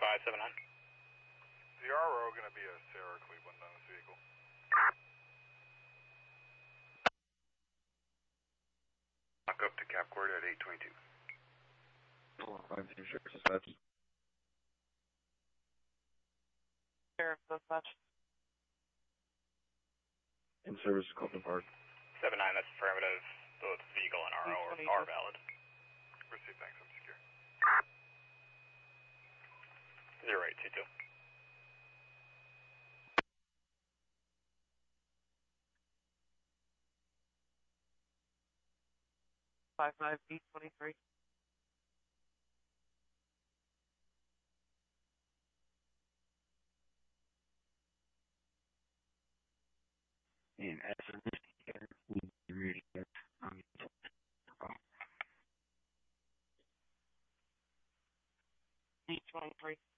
579. The RO going to be a Sarah Cleveland on this vehicle. Lock up to Cap Court at 822. 5 Sheriff Dispatch. Sheriff Dispatch. In service to Colton Park. 79, that's affirmative. Both vehicle and RO are valid. Received, thanks, I'm secure. 0822. Five B23. And as a investigator, we really get B23.